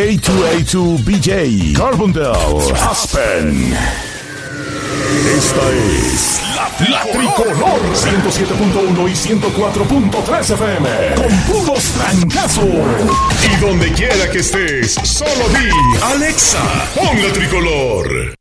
J2A2BJ, Carbondale, Aspen. Esta es la Tricolor 107.1 y 104.3 FM. Con puros trancazos. Y donde quiera que estés, solo di Alexa, pon la Tricolor.